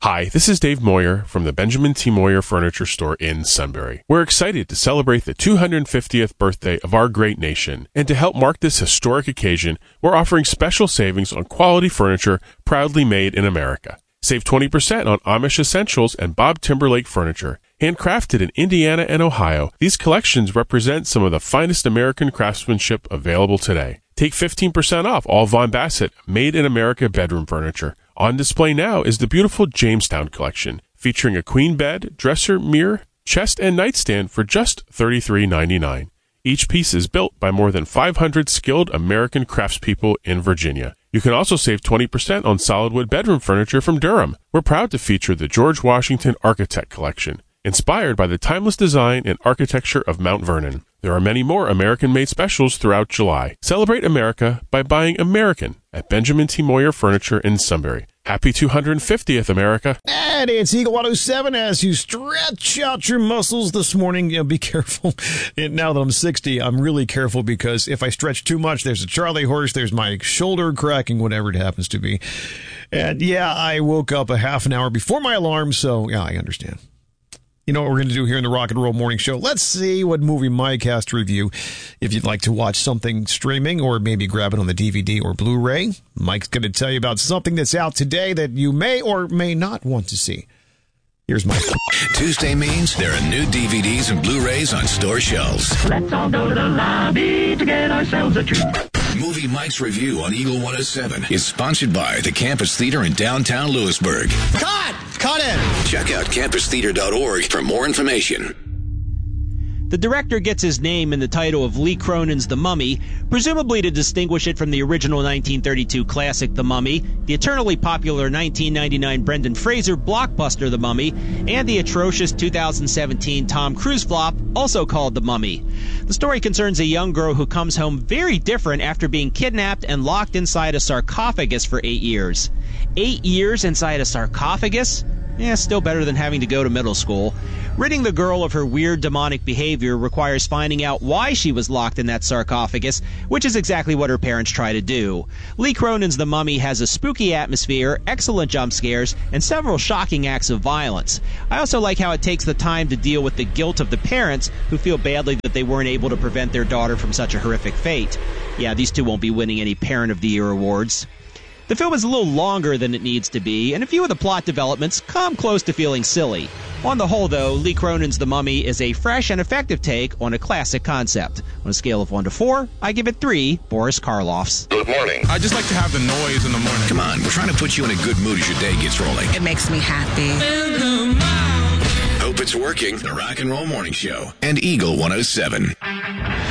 Hi, this is Dave Moyer from the Benjamin T. Moyer Furniture Store in Sunbury. We're excited to celebrate the 250th birthday of our great nation, and to help mark this historic occasion, we're offering special savings on quality furniture proudly made in America. Save 20% on Amish Essentials and Bob Timberlake furniture. Handcrafted in Indiana and Ohio, these collections represent some of the finest American craftsmanship available today. Take 15% off all Von Bassett Made in America bedroom furniture. On display now is the beautiful Jamestown collection, featuring a queen bed, dresser, mirror, chest, and nightstand for just $33.99. Each piece is built by more than 500 skilled American craftspeople in Virginia. You can also save 20% on solid wood bedroom furniture from Durham. We're proud to feature the George Washington Architect Collection, inspired by the timeless design and architecture of Mount Vernon. There are many more American-made specials throughout July. Celebrate America by buying American at Benjamin T. Moyer Furniture in Sunbury. Happy 250th, America. And it's Eagle 107 as you stretch out your muscles this morning. Be careful. And now that I'm 60, I'm really careful because if I stretch too much, there's a Charlie horse, there's my shoulder cracking, whatever it happens to be. And yeah, I woke up a half an hour before my alarm, so yeah, I understand. You know what we're going to do here in the Rock and Roll Morning Show? Let's see what movie Mike has to review. If you'd like to watch something streaming or maybe grab it on the DVD or Blu-ray, Mike's going to tell you about something that's out today that you may or may not want to see. Here's Mike. Tuesday means there are new DVDs and Blu-rays on store shelves. Let's all go to the lobby to get ourselves a treat. Movie Mike's Review on Eagle 107 is sponsored by the Campus Theater in downtown Lewisburg. Cut it! Check out campustheater.org for more information. The director gets his name in the title of Lee Cronin's The Mummy, presumably to distinguish it from the original 1932 classic The Mummy, the eternally popular 1999 Brendan Fraser blockbuster The Mummy, and the atrocious 2017 Tom Cruise flop, also called The Mummy. The story concerns a young girl who comes home very different after being kidnapped and locked inside a sarcophagus for 8 years. 8 years inside a sarcophagus? Still better than having to go to middle school. Ridding the girl of her weird demonic behavior requires finding out why she was locked in that sarcophagus, which is exactly what her parents try to do. Lee Cronin's The Mummy has a spooky atmosphere, excellent jump scares, and several shocking acts of violence. I also like how it takes the time to deal with the guilt of the parents who feel badly that they weren't able to prevent their daughter from such a horrific fate. Yeah, these two won't be winning any Parent of the Year awards. The film is a little longer than it needs to be, and a few of the plot developments come close to feeling silly. On the whole, though, Lee Cronin's The Mummy is a fresh and effective take on a classic concept. On a scale of 1 to 4, I give it 3 Boris Karloffs. Good morning. I just like to have the noise in the morning. Come on, we're trying to put you in a good mood as your day gets rolling. It makes me happy. Hope it's working. The Rock and Roll Morning Show and Eagle 107.